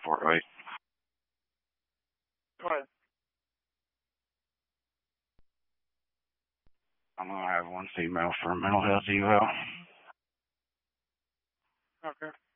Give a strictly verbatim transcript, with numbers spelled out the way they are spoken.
Fort Wright. Go ahead. I'm gonna have one female for mental health eval. Okay.